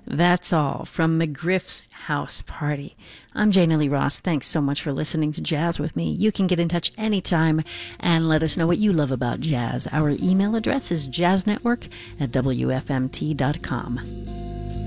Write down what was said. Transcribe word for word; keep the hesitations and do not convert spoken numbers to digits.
That's all from McGriff's House Party. I'm Jana Lee Ross. Thanks so much for listening to Jazz with me. You can get in touch anytime and let us know what you love about jazz. Our email address is jazznetwork at w f m t dot com.